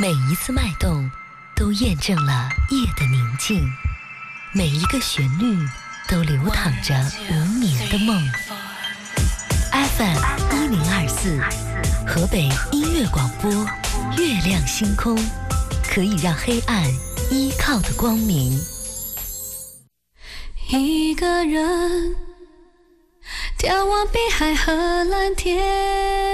每一次脉动都验证了夜的宁静，每一个旋律都流淌着无眠的梦。FM1024，河北音乐广播，月亮星空，可以让黑暗依靠的光明。 一个人眺望碧海和蓝天。